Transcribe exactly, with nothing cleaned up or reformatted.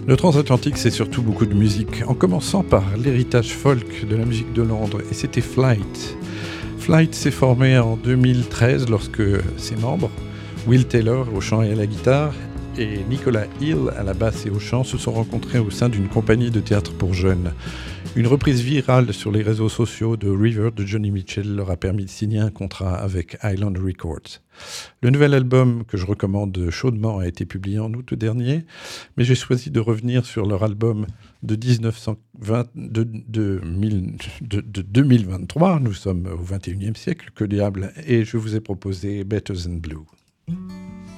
Le transatlantique, c'est surtout beaucoup de musique, en commençant par l'héritage folk de la musique de Londres, et c'était Flight. Flight s'est formé en deux mille treize lorsque ses membres, Will Taylor au chant et à la guitare, et Nicola Hill à la basse et au chant, se sont rencontrés au sein d'une compagnie de théâtre pour jeunes. Une reprise virale sur les réseaux sociaux de River de Johnny Mitchell leur a permis de signer un contrat avec Island Records. Le nouvel album que je recommande chaudement a été publié en août dernier, mais j'ai choisi de revenir sur leur album de, dix-neuf cent vingt, de, de, de, de deux mille vingt-trois, nous sommes au vingt et unième siècle, que diable, et je vous ai proposé Better Than Blue.